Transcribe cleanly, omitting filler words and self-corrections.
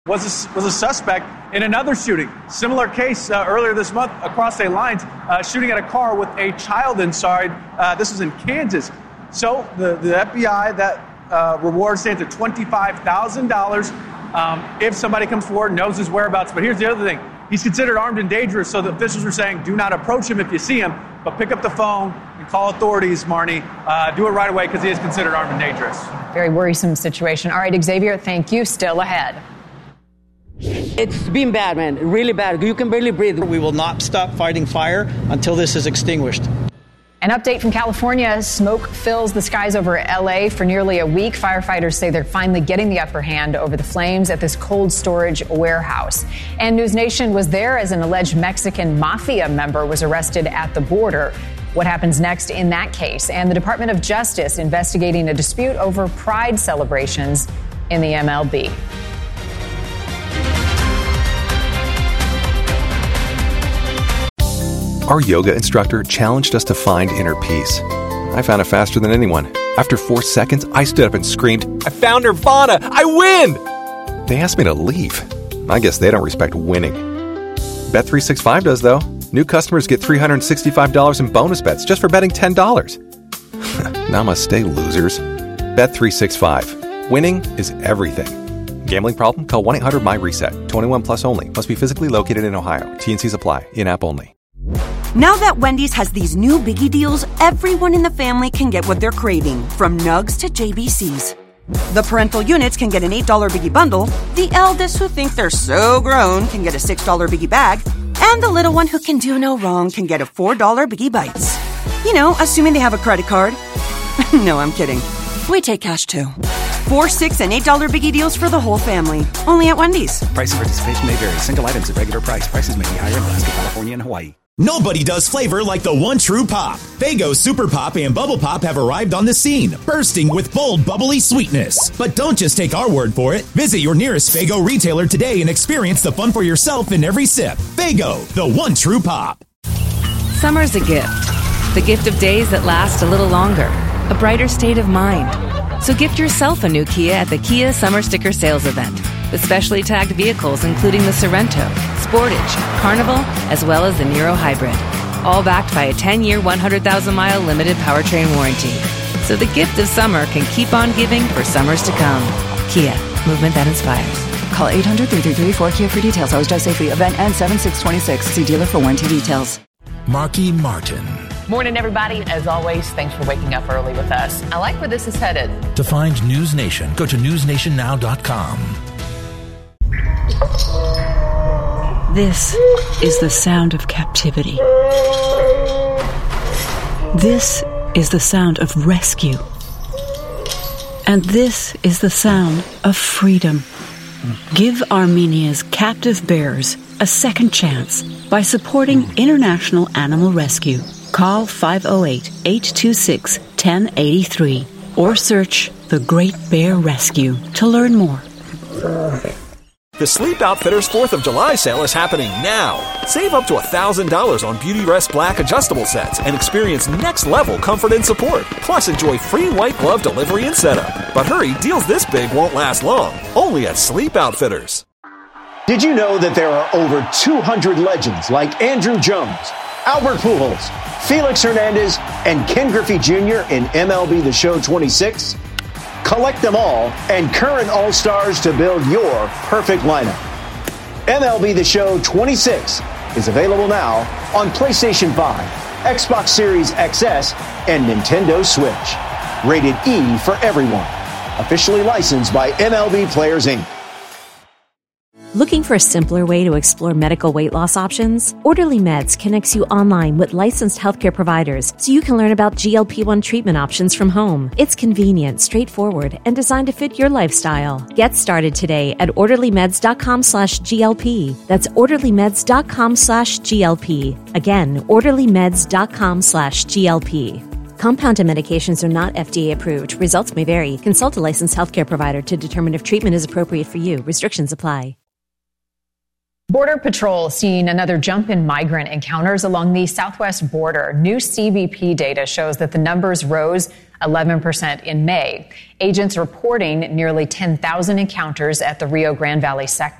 was a suspect in another shooting. Similar case earlier this month across state lines, shooting at a car with a child inside. This was in Kansas. So the FBI, that reward stands at $25,000 if somebody comes forward and knows his whereabouts. But here's the other thing. He's considered armed and dangerous, so the officials are saying do not approach him if you see him, but pick up the phone and call authorities, Marnie. Do it right away because he is considered armed and dangerous. Very worrisome situation. All right, Xavier, thank you. Still ahead. It's been bad, man. Really bad. You can barely breathe. We will not stop fighting fire until this is extinguished. An update from California. Smoke fills the skies over L.A. for nearly a week. Firefighters say they're finally getting the upper hand over the flames at this cold storage warehouse. And News Nation was there as an alleged Mexican mafia member was arrested at the border. What happens next in that case? And the Department of Justice investigating a dispute over Pride celebrations in the MLB. Our yoga instructor challenged us to find inner peace. I found it faster than anyone. After 4 seconds, I stood up and screamed, "I found Nirvana! I win!" They asked me to leave. I guess they don't respect winning. Bet365 does, though. New customers get $365 in bonus bets just for betting $10. Namaste, losers. Bet365. Winning is everything. Gambling problem? Call 1-800-MY-RESET. 21 plus only. Must be physically located in Ohio. T&Cs apply. In-app only. Now that Wendy's has these new biggie deals, everyone in the family can get what they're craving, from nugs to JBCs. The parental units can get an $8 biggie bundle, the eldest who think they're so grown can get a $6 biggie bag, and the little one who can do no wrong can get a $4 biggie bites. You know, assuming they have a credit card. No, I'm kidding. We take cash too. 4, 6, and $8 biggie deals for the whole family. Only at Wendy's. Price and participation may vary. Single items at regular price. Prices may be higher in Alaska, California, and Hawaii. Nobody does flavor like the one true pop. Faygo Super Pop and Bubble Pop have arrived on the scene, bursting with bold, bubbly sweetness. But don't just take our word for it. Visit your nearest Faygo retailer today and experience the fun for yourself in every sip. Faygo, the one true pop. Summer's a gift. The gift of days that last a little longer. A brighter state of mind. So gift yourself a new Kia at the Kia Summer Sticker Sales Event. With specially tagged vehicles including the Sorrento, Sportage, Carnival, as well as the Niro Hybrid. All backed by a 10-year, 100,000-mile limited powertrain warranty. So the gift of summer can keep on giving for summers to come. Kia, movement that inspires. Call 800-333-4KIA for details. Always drive safely. Event ends 7/6/26. See dealer for warranty details. Marky Martin. Morning, everybody. As always, thanks for waking up early with us. I like where this is headed. To find News Nation, go to newsnationnow.com. This is the sound of captivity. This is the sound of rescue. And this is the sound of freedom. Give Armenia's captive bears a second chance by supporting International Animal Rescue. Call 508-826-1083 or search The Great Bear Rescue to learn more. The Sleep Outfitters 4th of July sale is happening now. Save up to $1,000 on Beautyrest Black adjustable sets and experience next-level comfort and support. Plus, enjoy free white glove delivery and setup. But hurry, deals this big won't last long. Only at Sleep Outfitters. Did you know that there are over 200 legends like Andrew Jones, Albert Pujols, Felix Hernandez, and Ken Griffey Jr. in MLB The Show 26? Collect them all and current All-Stars to build your perfect lineup. MLB The Show 26 is available now on PlayStation 5, Xbox Series XS, and Nintendo Switch. Rated E for everyone. Officially licensed by MLB Players, Inc. Looking for a simpler way to explore medical weight loss options? Orderly Meds connects you online with licensed healthcare providers so you can learn about GLP-1 treatment options from home. It's convenient, straightforward, and designed to fit your lifestyle. Get started today at orderlymeds.com/GLP. That's orderlymeds.com/GLP. Again, orderlymeds.com/GLP. Compounded medications are not FDA approved. Results may vary. Consult a licensed healthcare provider to determine if treatment is appropriate for you. Restrictions apply. Border Patrol seeing another jump in migrant encounters along the southwest border. New CBP data shows that the numbers rose 11% in May. Agents reporting nearly 10,000 encounters at the Rio Grande Valley sector.